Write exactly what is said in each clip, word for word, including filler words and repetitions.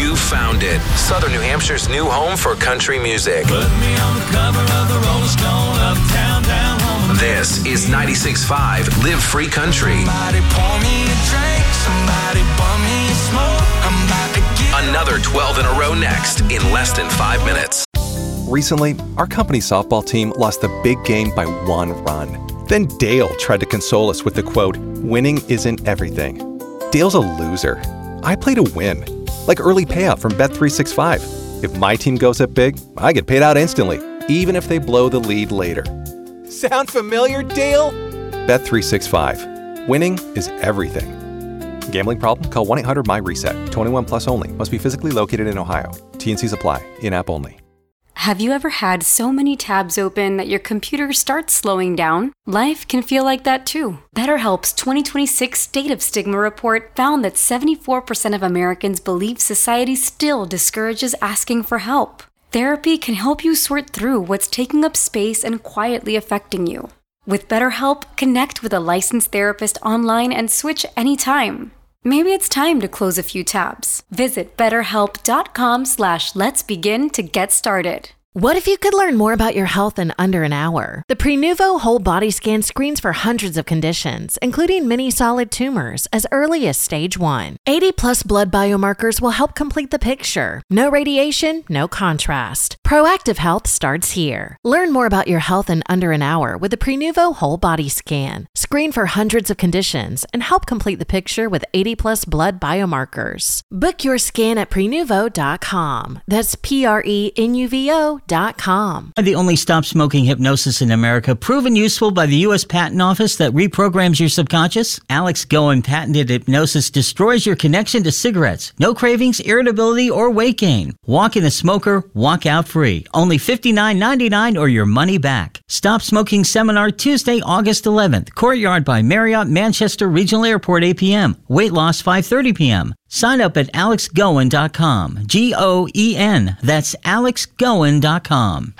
You found it. Southern New Hampshire's new home for country music. Put me on the cover of the Rolling Stone, uptown, down home. This is ninety-six point five Live Free Country. Somebody pour me a drink, somebody bum me a smoke. I'm about to get Another twelve in a row next in less than five minutes. Recently, our company softball team lost the big game by one run. Then Dale tried to console us with the quote, "Winning isn't everything." Dale's a loser. I play to win. Like early payout from Bet three sixty-five. If my team goes up big, I get paid out instantly, even if they blow the lead later. Sound familiar, Dale? Bet three sixty-five. Winning is everything. Gambling problem? Call one eight hundred M Y reset. twenty-one plus only. Must be physically located in Ohio. T and Cs apply. In-app only. Have you ever had so many tabs open that your computer starts slowing down? Life can feel like that too. BetterHelp's twenty twenty-six State of Stigma report found that seventy-four percent of Americans believe society still discourages asking for help. Therapy can help you sort through what's taking up space and quietly affecting you. With BetterHelp, connect with a licensed therapist online and switch anytime. Maybe it's time to close a few tabs. Visit betterhelp.com slash let's begin to get started. What if you could learn more about your health in under an hour? The Prenuvo Whole Body Scan screens for hundreds of conditions, including many solid tumors, as early as stage one. eighty plus blood biomarkers will help complete the picture. No radiation, no contrast. Proactive health starts here. Learn more about your health in under an hour with the Prenuvo Whole Body Scan. Screen for hundreds of conditions and help complete the picture with eighty plus blood biomarkers. Book your scan at prenuvo dot com. That's P R E N U V O dot com. The only stop smoking hypnosis in America, proven useful by the U S Patent Office that reprograms your subconscious. Alex Goen patented hypnosis destroys your connection to cigarettes. No cravings, irritability, or weight gain. Walk in a smoker, walk out free. Only fifty-nine ninety-nine or your money back. Stop Smoking Seminar Tuesday, August eleventh. Courtyard by Marriott, Manchester Regional Airport, eight p.m. Weight loss, five thirty p.m. Sign up at alex goen dot com. G O E N. That's alex goen dot com.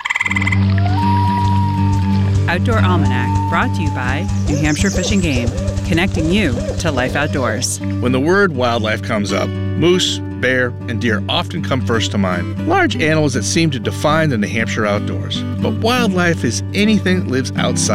Outdoor Almanac, brought to you by New Hampshire Fish and Game, connecting you to life outdoors. When the word wildlife comes up, moose, bear, and deer often come first to mind. Large animals that seem to define the New Hampshire outdoors. But wildlife is anything that lives outside